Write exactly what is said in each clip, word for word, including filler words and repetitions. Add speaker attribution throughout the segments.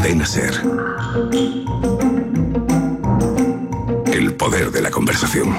Speaker 1: Cadena SER. El poder de la conversación.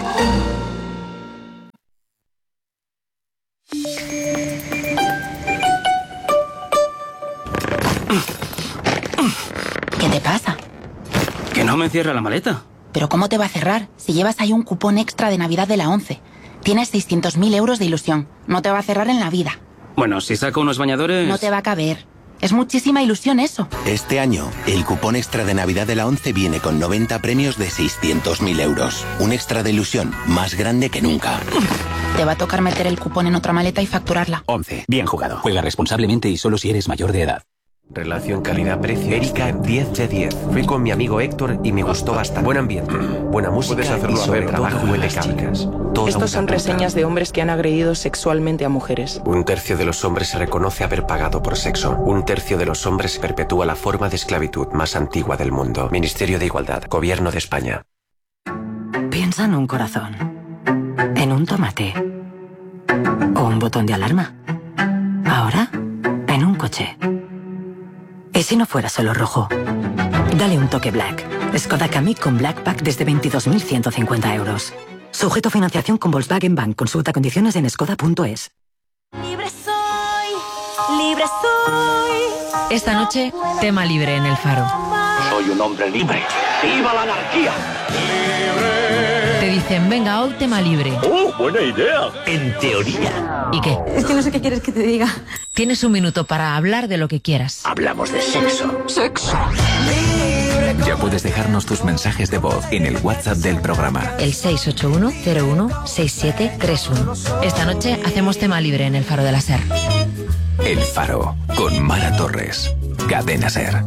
Speaker 2: ¿Qué te pasa?
Speaker 3: Que no me cierra la maleta.
Speaker 2: ¿Pero cómo te va a cerrar? Si llevas ahí un cupón extra de Navidad de la ONCE. Tienes seiscientos mil euros de ilusión. No te va a cerrar en la vida.
Speaker 3: Bueno, si saco unos bañadores...
Speaker 2: No te va a caber. Es muchísima ilusión eso.
Speaker 4: Este año, el cupón extra de Navidad de la ONCE viene con noventa premios de seiscientos mil euros. Un extra de ilusión más grande que nunca.
Speaker 2: Te va a tocar meter el cupón en otra maleta y facturarla.
Speaker 5: ONCE. Bien jugado. Juega responsablemente y solo si eres mayor de edad.
Speaker 6: Relación calidad-precio. Erika, diez de diez. Fui con mi amigo Héctor y me gustó bastante. Buen ambiente, buena música. Puedes hacerlo y sobre todo huele chicas.
Speaker 7: Estos son reseñas de hombres que han agredido sexualmente a mujeres.
Speaker 6: Un tercio de los hombres se reconoce haber pagado por sexo. Un tercio de los hombres perpetúa la forma de esclavitud más antigua del mundo. Ministerio de Igualdad. Gobierno de España.
Speaker 8: Piensa en un corazón. En un tomate. O un botón de alarma. Ahora, en un coche. ¿Y si no fuera solo rojo? Dale un toque Black. Skoda Kamiq con Black Pack desde veintidós mil ciento cincuenta euros. Sujeto a financiación con Volkswagen Bank. Consulta condiciones en skoda punto es.
Speaker 9: Libre soy, libre soy.
Speaker 10: Esta noche, tema libre en El Faro.
Speaker 11: Soy un hombre libre. ¡Viva la anarquía!
Speaker 10: ¡Libre! Te dicen, venga, hoy tema libre.
Speaker 11: ¡Oh, buena idea! En teoría.
Speaker 10: ¿Y qué?
Speaker 9: Es que no sé qué quieres que te diga.
Speaker 10: Tienes un minuto para hablar de lo que quieras.
Speaker 11: Hablamos de sexo.
Speaker 9: Sexo.
Speaker 5: Ya puedes dejarnos tus mensajes de voz en el WhatsApp del programa.
Speaker 10: El seis ocho uno cero uno seis siete tres uno. Esta noche hacemos tema libre en El Faro de la SER.
Speaker 5: El Faro, con Mara Torres. Cadena SER.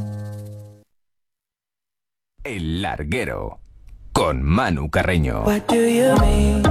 Speaker 5: El Larguero, con Manu Carreño.
Speaker 12: What do you mean?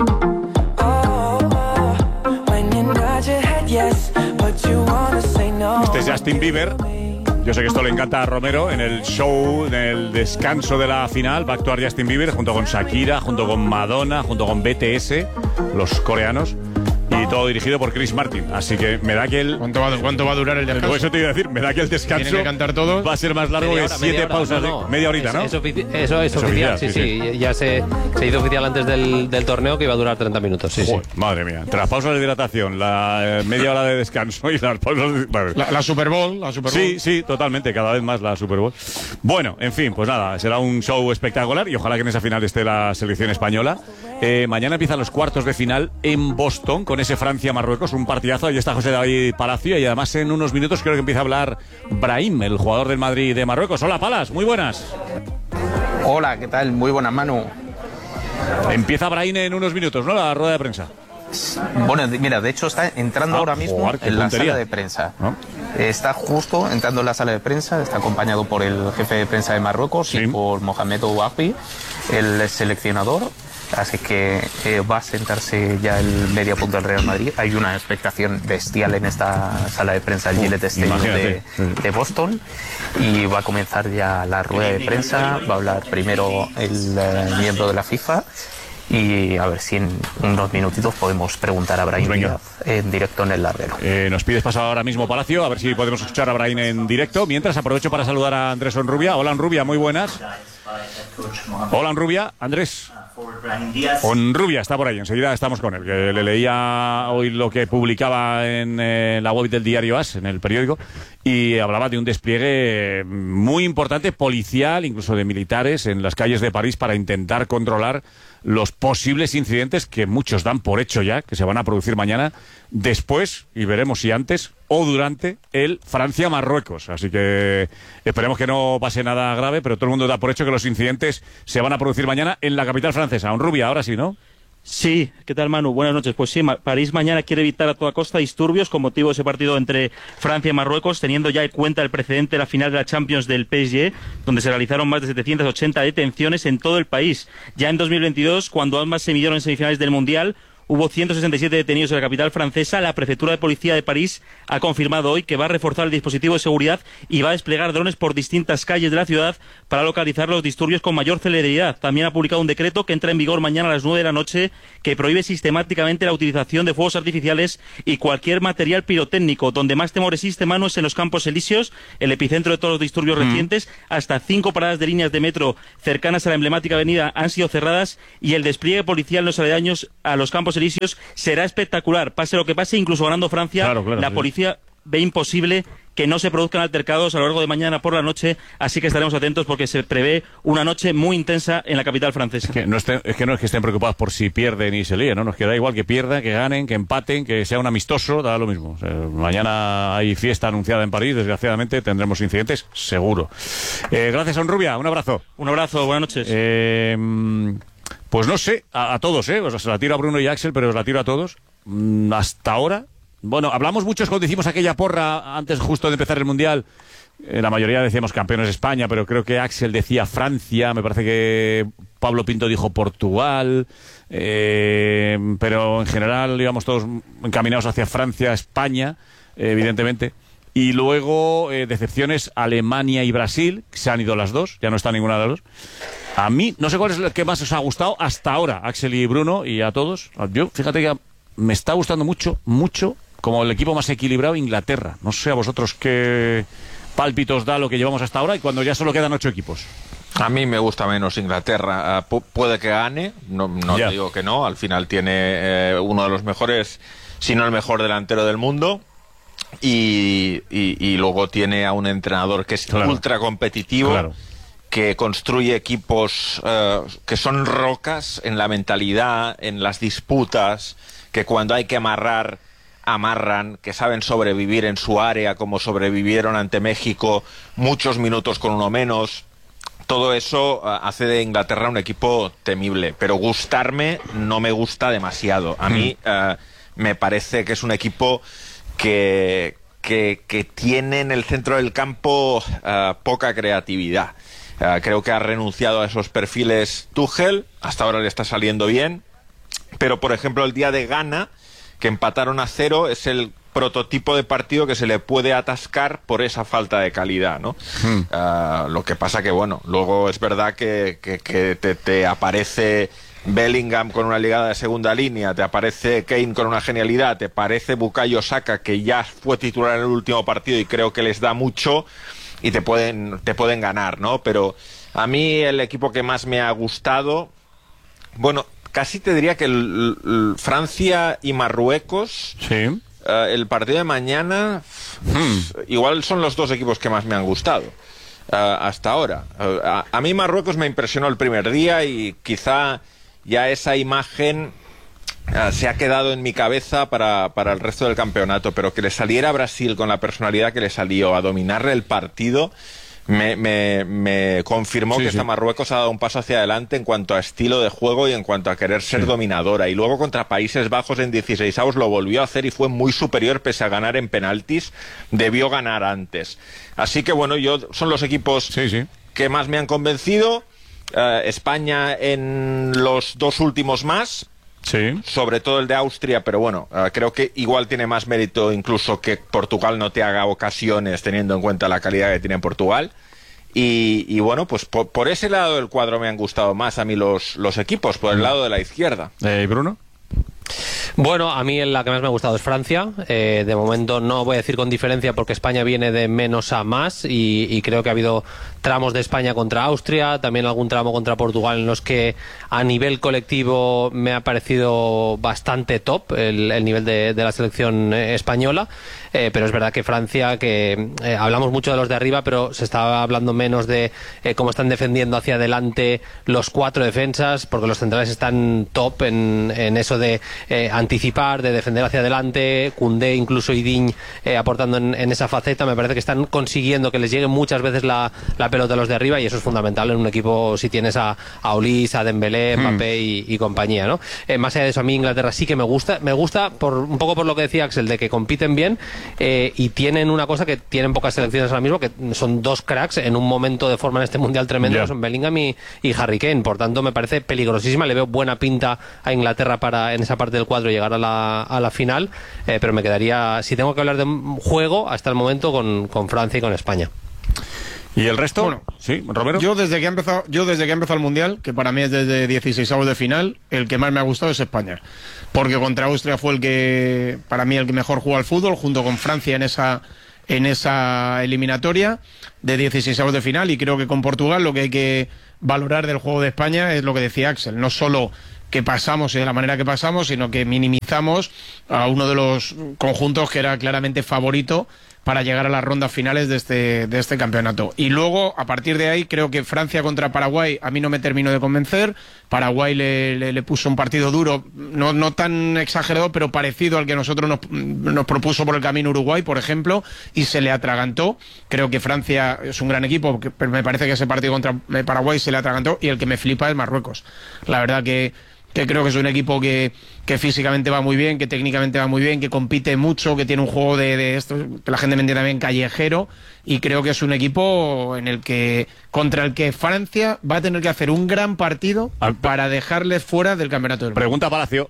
Speaker 12: Oh, oh, when you nod your head yes, but you wanna say no.
Speaker 13: Este es Justin Bieber. Yo sé que esto le encanta a Romero. En el show, en el descanso de la final, va a actuar Justin Bieber junto con Shakira, junto con Madonna, junto con B T S, los coreanos. Y todo dirigido por Chris Martin. Así que me da que el...
Speaker 14: ¿Cuánto va, cuánto va a durar el descanso?
Speaker 13: Pues eso te iba a decir. Me da que el descanso...
Speaker 14: ¿Tienen que cantar todos?
Speaker 13: Va a ser más largo que siete pausas.
Speaker 15: No, no.
Speaker 13: De media horita, ¿no?
Speaker 15: Es, es ofici- eso es, es oficial, oficial, sí, sí. sí. Ya se, se hizo oficial antes del, del torneo que iba a durar treinta minutos, sí, Joder,
Speaker 13: sí. Madre mía. Entre las pausas de hidratación, la eh, media hora de descanso y las pausas de... Vale.
Speaker 14: La, la Super Bowl, la Super Bowl.
Speaker 13: Sí, sí, totalmente. Cada vez más la Super Bowl. Bueno, en fin, pues nada. Será un show espectacular y ojalá que en esa final esté la selección española. Eh, mañana empiezan los cuartos de final en Boston con ese Francia-Marruecos. Un partidazo. Ahí está José David Palacio y además en unos minutos creo que empieza a hablar Brahim, el jugador del Madrid de Marruecos. Hola, Palas, muy buenas.
Speaker 16: Hola, ¿qué tal? Muy buenas, Manu.
Speaker 13: Empieza Brahim en unos minutos, ¿no? La rueda de prensa.
Speaker 16: Bueno, mira, de hecho está entrando ah, ahora mismo joder, en la puntería. Sala de prensa. ¿No? Está justo entrando en la sala de prensa, está acompañado por el jefe de prensa de Marruecos sí. y por Mohamed Ouabi, el seleccionador. Así que eh, va a sentarse ya el media punta del Real Madrid. Hay una expectación bestial en esta sala de prensa del Gillette Stadium de, de Boston. Y va a comenzar ya la rueda de prensa. Va a hablar primero el eh, miembro de la FIFA. Y a ver si en unos minutitos podemos preguntar a Brahim Díaz en directo en el Larguero.
Speaker 13: Eh, nos pides pasar ahora mismo, Palacio, a ver si podemos escuchar a Brahim en directo. Mientras aprovecho para saludar a Andrés Onrubia. Hola, Onrubia, muy buenas. Hola, Onrubia. Andrés. Onrubia está por ahí, enseguida estamos con él, que le leía hoy lo que publicaba en eh, la web del diario As, en el periódico, y hablaba de un despliegue muy importante, policial, incluso de militares, en las calles de París para intentar controlar los posibles incidentes que muchos dan por hecho ya, que se van a producir mañana, después, y veremos si antes o durante el Francia-Marruecos. Así que esperemos que no pase nada grave, pero todo el mundo da por hecho que los incidentes se van a producir mañana en la capital francesa. Onrubia, ahora sí, ¿no?
Speaker 17: Sí, ¿qué tal, Manu? Buenas noches. Pues sí, París mañana quiere evitar a toda costa disturbios con motivo de ese partido entre Francia y Marruecos, teniendo ya en cuenta el precedente de la final de la Champions del P S G, donde se realizaron más de setecientas ochenta detenciones en todo el país. Ya en dos mil veintidós, cuando ambas se midieron en semifinales del Mundial, hubo ciento sesenta y siete detenidos en la capital francesa. La prefectura de policía de París ha confirmado hoy que va a reforzar el dispositivo de seguridad y va a desplegar drones por distintas calles de la ciudad para localizar los disturbios con mayor celeridad. También ha publicado un decreto que entra en vigor mañana a las nueve de la noche que prohíbe sistemáticamente la utilización de fuegos artificiales y cualquier material pirotécnico. Donde más temor existe, Manu, es en los Campos Elíseos, el epicentro de todos los disturbios mm. recientes. Hasta cinco paradas de líneas de metro cercanas a la emblemática avenida han sido cerradas y el despliegue policial en los aledaños a los Campos Elíseos será espectacular. Pase lo que pase, incluso ganando Francia, claro, claro, la sí. policía ve imposible que no se produzcan altercados a lo largo de mañana por la noche, así que estaremos atentos porque se prevé una noche muy intensa en la capital francesa. Es que no, estén, es que no es que estén preocupados por si pierden y se líen, ¿no? Nos queda igual que pierdan, que ganen, que empaten, que sea un amistoso, da lo mismo. O sea, mañana hay fiesta anunciada en París, desgraciadamente tendremos incidentes, seguro. Eh, gracias, Onrubia, un abrazo. Un abrazo, buenas noches. Eh, pues no sé, a, a todos, ¿eh? O sea, se la tiro a Bruno y a Axel, pero os la tiro a todos. Mm, hasta ahora... Bueno, hablamos muchos cuando hicimos aquella porra antes justo de empezar el Mundial. Eh, la mayoría decíamos campeones de España, pero creo que Axel decía Francia, me parece que Pablo Pinto dijo Portugal, eh, pero en general íbamos todos encaminados hacia Francia, España, eh, evidentemente. Y luego eh, decepciones Alemania y Brasil, que se han ido las dos, ya no está ninguna de las dos. A mí, no sé cuál es el que más os ha gustado hasta ahora, Axel y Bruno, y a todos. Yo, fíjate que me está gustando mucho, mucho, como el equipo más equilibrado, Inglaterra. No sé a vosotros qué pálpitos da lo que llevamos hasta ahora y cuando ya solo quedan ocho equipos.
Speaker 18: A mí me gusta menos Inglaterra. Uh, puede que gane, no, no te digo que no. Al final tiene eh, uno de los mejores, si no el mejor delantero del mundo. Y, y, y luego tiene a un entrenador que es claro. ultra competitivo, claro. que construye equipos uh, que son rocas en la mentalidad, en las disputas, que cuando hay que amarrar, amarran, que saben sobrevivir en su área como sobrevivieron ante México muchos minutos con uno menos. Todo eso uh, hace de Inglaterra un equipo temible, pero gustarme no me gusta demasiado. A mí uh, me parece que es un equipo que, que, que tiene en el centro del campo uh, poca creatividad. Uh, creo que ha renunciado a esos perfiles Tuchel, hasta ahora le está saliendo bien, pero por ejemplo el día de Ghana, que empataron a cero, es el prototipo de partido que se le puede atascar por esa falta de calidad, ¿no? Hmm. Uh, lo que pasa que, bueno, luego es verdad que, que, que te, te aparece Bellingham con una ligada de segunda línea, te aparece Kane con una genialidad, te aparece Bukayo Saka, que ya fue titular en el último partido y creo que les da mucho y te pueden, te pueden ganar, ¿no? Pero a mí el equipo que más me ha gustado, bueno, casi te diría que el, el Francia y Marruecos, sí. uh, el partido de mañana, hmm. igual son los dos equipos que más me han gustado uh, hasta ahora. Uh, a, a mí Marruecos me impresionó el primer día y quizá ya esa imagen uh, se ha quedado en mi cabeza para, para el resto del campeonato, pero que le saliera a Brasil con la personalidad que le salió a dominarle el partido, Me, me, me confirmó sí, que sí. esta Marruecos ha dado un paso hacia adelante en cuanto a estilo de juego y en cuanto a querer ser sí. dominadora. Y luego contra Países Bajos en dieciseisavos lo volvió a hacer y fue muy superior pese a ganar en penaltis. Debió ganar antes. Así que bueno, yo son los equipos sí, sí. que más me han convencido. Uh, España en los dos últimos más. Sí. Sobre todo el de Austria, pero bueno, uh, creo que igual tiene más mérito incluso que Portugal no te haga ocasiones teniendo en cuenta la calidad que tiene Portugal. Y, y bueno, pues por, por ese lado del cuadro me han gustado más a mí los, los equipos, por el lado de la izquierda. ¿Eh, Bruno?
Speaker 15: Bueno, a mí la que más me ha gustado es Francia. Eh, de momento no voy a decir con diferencia porque España viene de menos a más y, y creo que ha habido tramos de España contra Austria, también algún tramo contra Portugal en los que a nivel colectivo me ha parecido bastante top el, el nivel de, de la selección española. Eh, pero es verdad que Francia, que eh, hablamos mucho de los de arriba, pero se está hablando menos de eh, cómo están defendiendo hacia adelante los cuatro defensas, porque los centrales están top en, en eso de eh, anticipar, de defender hacia adelante. Koundé, incluso Idiñ eh, aportando en, en esa faceta. Me parece que están consiguiendo que les llegue muchas veces la, la pelota a los de arriba, y eso es fundamental en un equipo si tienes a, a Olís, a Dembélé, Mbappé hmm. y, y compañía, ¿no? Eh, más allá de eso, a mí Inglaterra sí que me gusta. Me gusta por un poco por lo que decía Axel, de que compiten bien. eh, y tienen una cosa que tienen pocas selecciones ahora mismo, que son dos cracks en un momento de forma en este mundial tremendo, yeah. Son Bellingham y, y Harry Kane. Por tanto, me parece peligrosísima. Le veo buena pinta a Inglaterra para en esa parte del cuadro llegar a la, a la final, eh, pero me quedaría, si tengo que hablar de juego, hasta el momento con, con Francia y con España.
Speaker 13: ¿Y el resto?
Speaker 14: Bueno,
Speaker 13: sí, Romero.
Speaker 14: Yo desde que ha empezado, yo desde que ha empezado el Mundial, que para mí es desde dieciseisavos de final, el que más me ha gustado es España. Porque contra Austria fue el que, para mí, el que mejor jugó al fútbol, junto con Francia en esa, en esa eliminatoria de dieciseisavos de final. Y creo que con Portugal lo que hay que valorar del juego de España es lo que decía Axel. No solo que pasamos y de la manera que pasamos, sino que minimizamos a uno de los conjuntos que era claramente favorito para llegar a las rondas finales de este, de este campeonato. Y luego, a partir de ahí, creo que Francia contra Paraguay a mí no me terminó de convencer. Paraguay le, le, le puso un partido duro, no, no tan exagerado, pero parecido al que nosotros nos, nos propuso por el camino Uruguay, por ejemplo, y se le atragantó. Creo que Francia es un gran equipo, pero me parece que ese partido contra Paraguay se le atragantó, y el que me flipa es Marruecos. La verdad que que creo que es un equipo que, que físicamente va muy bien, que técnicamente va muy bien, que compite mucho, que tiene un juego de, de esto, que la gente me entiende bien, callejero, y creo que es un equipo en el que, contra el que Francia va a tener que hacer un gran partido para dejarles fuera del campeonato del mundo.
Speaker 13: Pregunta Palacio.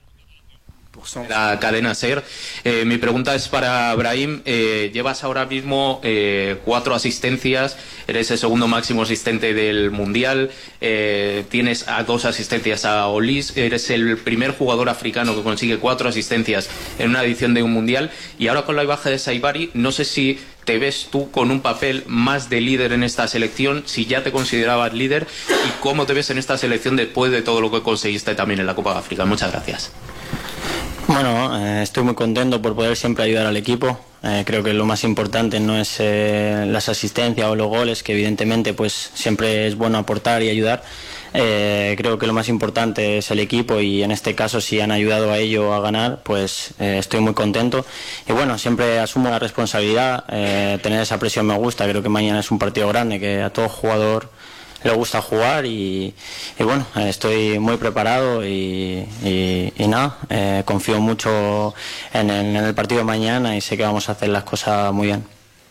Speaker 19: La cadena SER. Eh, mi pregunta es para Brahim. Eh, llevas ahora mismo eh, cuatro asistencias, eres el segundo máximo asistente del Mundial, eh, tienes a dos asistencias a Olis, eres el primer jugador africano que consigue cuatro asistencias en una edición de un Mundial, y ahora con la baja de Saibari, no sé si te ves tú con un papel más de líder en esta selección, si ya te considerabas líder, y cómo te ves en esta selección después de todo lo que conseguiste también en la Copa de África. Muchas gracias.
Speaker 20: Bueno, eh, estoy muy contento por poder siempre ayudar al equipo. Eh, creo que lo más importante no es eh, las asistencias o los goles, que evidentemente pues siempre es bueno aportar y ayudar. Eh, creo que lo más importante es el equipo, y en este caso, si han ayudado a ello a ganar, pues eh, estoy muy contento. Y bueno, siempre asumo la responsabilidad, eh, tener esa presión me gusta. Creo que mañana es un partido grande, que a todo jugador le gusta jugar, y, y bueno, estoy muy preparado y, y, y nada, eh, confío mucho en el, en el partido de mañana, y sé que vamos a hacer las cosas muy bien.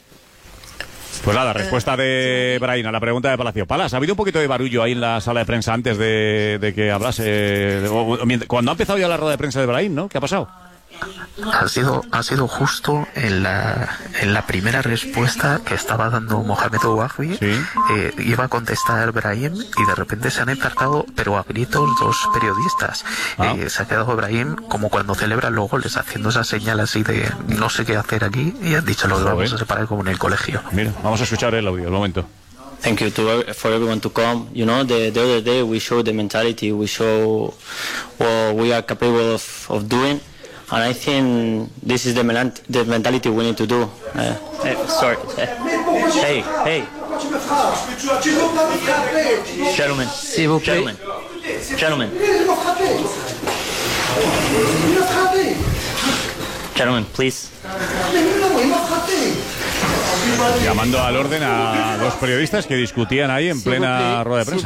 Speaker 13: Pues nada, respuesta de Brahim a la pregunta de Palacio. Palas, ¿ha habido un poquito de barullo ahí en la sala de prensa antes de, de que hablase? Cuando ha empezado ya la rueda de prensa de Brahim, ¿no? ¿Qué ha pasado?
Speaker 21: Ha sido, ha sido justo en la, en la primera respuesta que estaba dando Mohamed Ouafi. ¿Sí? eh, iba a contestar Brahim, y de repente se han empartado, pero a gritos, dos periodistas. Ah. Eh, se ha quedado Brahim como cuando celebran los goles, haciendo esa señal así de no sé qué hacer aquí, y han dicho, lo vamos a separar como en el colegio.
Speaker 13: Mira, vamos a escuchar el audio, el momento.
Speaker 20: Thank you to for everyone to come. You know, the, the other day we showed the mentality, we show what we are capable of, of doing. And I think this is the, the mentality we need to do. Uh, hey, sorry. Hey, hey. Gentlemen. Gentlemen. Gentlemen. Gentlemen, please.
Speaker 13: Llamando al orden a dos periodistas que discutían ahí en plena rueda de prensa.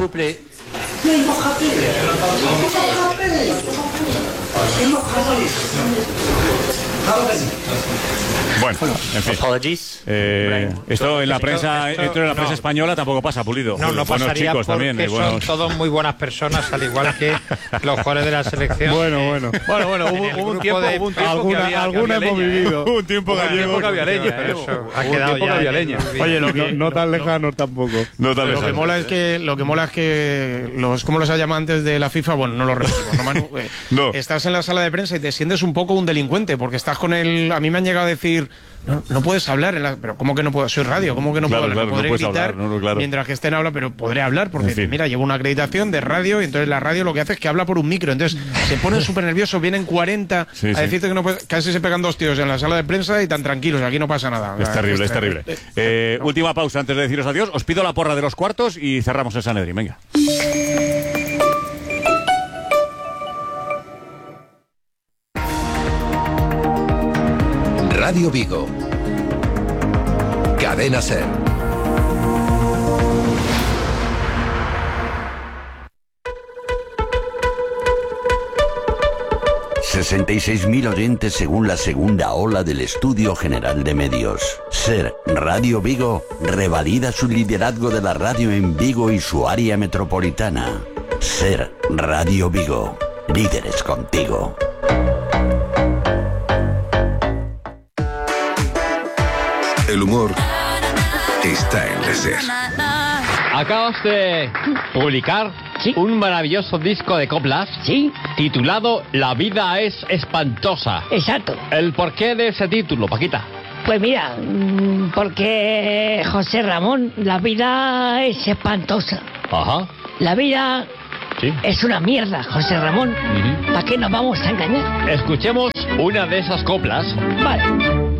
Speaker 13: Bueno, en fin. Eh, esto en la prensa, esto en la prensa española tampoco pasa, Pulido.
Speaker 22: No, no pasaría
Speaker 13: chicos
Speaker 22: porque
Speaker 13: también,
Speaker 22: son
Speaker 13: buenos...
Speaker 22: todos muy buenas personas, al igual que los jugadores de la selección.
Speaker 13: Bueno, bueno.
Speaker 22: Bueno, bueno, hubo, hubo un tiempo, de, hubo un tiempo
Speaker 13: alguna,
Speaker 22: que había,
Speaker 13: alguna
Speaker 22: que
Speaker 13: hemos
Speaker 22: había
Speaker 13: vivido.
Speaker 22: Hubo
Speaker 13: un tiempo gallego
Speaker 22: que había leña, pero eso ha quedado ya. Había leña.
Speaker 14: Oye, lo que, no, no tan lejano tampoco.
Speaker 13: No tan
Speaker 14: lo que mola es que lo que mola es que los, ¿cómo los ha llamado antes de la FIFA? Bueno, no lo recuerdo. No, Manu, eh, no. Estás en la sala de prensa y te sientes un poco un delincuente, porque estás con el. A mí me han llegado a decir, no, no puedes hablar, en la, pero ¿cómo que no puedo? Soy radio, ¿cómo que no
Speaker 13: claro,
Speaker 14: puedo hablar?
Speaker 13: Claro,
Speaker 14: podré
Speaker 13: no
Speaker 14: gritar
Speaker 13: hablar, no, no, claro.
Speaker 14: mientras que estén hablando, pero podré hablar, porque
Speaker 13: en fin.
Speaker 14: mira, llevo una acreditación de radio, y entonces la radio lo que hace es que habla por un micro, entonces se ponen súper nerviosos, vienen cuarenta sí, a sí. decirte que no puedes, casi se pegan dos tíos en la sala de prensa y tan tranquilos, aquí no pasa nada.
Speaker 13: Es terrible, es terrible. Es terrible. Eh, no. Última pausa antes de deciros adiós, os pido la porra de los cuartos y cerramos el Sanedrín, venga.
Speaker 1: Radio Vigo. Cadena SER.
Speaker 3: sesenta y seis mil oyentes según la segunda ola del Estudio General de Medios. SER Radio Vigo revalida su liderazgo de la radio en Vigo y su área metropolitana. SER Radio Vigo. Líderes contigo.
Speaker 1: El humor está en la SER.
Speaker 4: Acabas de publicar un maravilloso disco de coplas titulado La vida es espantosa.
Speaker 23: Exacto.
Speaker 4: ¿El porqué de ese título, Paquita?
Speaker 23: Pues mira, porque José Ramón, la vida es espantosa.
Speaker 4: Ajá.
Speaker 23: La vida
Speaker 4: sí.
Speaker 23: es una mierda, José Ramón.
Speaker 4: Uh-huh.
Speaker 23: ¿Para qué nos vamos a engañar?
Speaker 4: Escuchemos una de esas coplas.
Speaker 23: Vale.